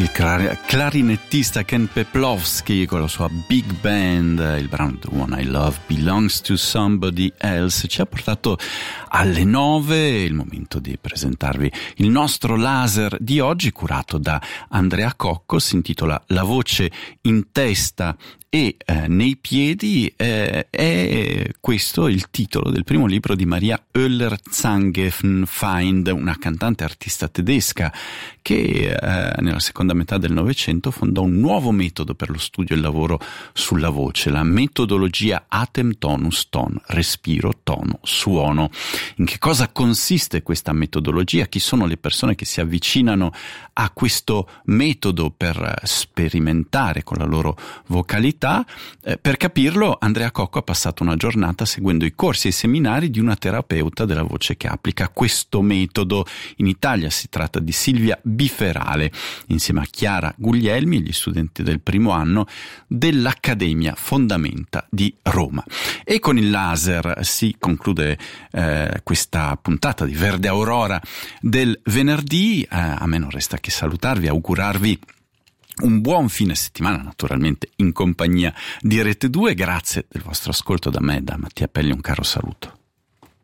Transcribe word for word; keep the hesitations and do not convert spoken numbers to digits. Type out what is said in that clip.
Il clarinettista Ken Peplowski con la sua big band, il brano The One I Love Belongs to Somebody Else, ci ha portato alle nove, il momento di presentarvi il nostro laser di oggi, curato da Andrea Cocco. Si intitola La voce in testa e eh, nei piedi. Eh, è questo il titolo del primo libro di Maria Oeller-Zangenfeind, una cantante artista tedesca che eh, nella seconda metà del Novecento fondò un nuovo metodo per lo studio e il lavoro sulla voce, la metodologia Atem Tonus Ton, respiro, tono, suono. In che cosa consiste questa metodologia? Chi sono le persone che si avvicinano a questo metodo per sperimentare con la loro vocalità? Eh, per capirlo, Andrea Cocco ha passato una giornata seguendo i corsi e i seminari di una terapeuta della voce che applica questo metodo. In Italia si tratta di Silvia Biferale, insieme a Chiara Guglielmi e gli studenti del primo anno dell'Accademia Fondamenta di Roma. E con il laser si conclude eh, questa puntata di Verde Aurora del venerdì. Eh, a me non resta che salutarvi, augurarvi un buon fine settimana, naturalmente in compagnia di Rete due. Grazie del vostro ascolto da me, da Mattia Pelli, un caro saluto.